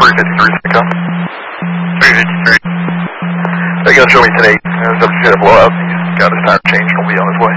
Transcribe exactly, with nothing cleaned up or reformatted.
three fifty-three, come. three fifty-three. They're going to show me today. Uh, he's had a blowout. He's got his tire changed and will be on his way.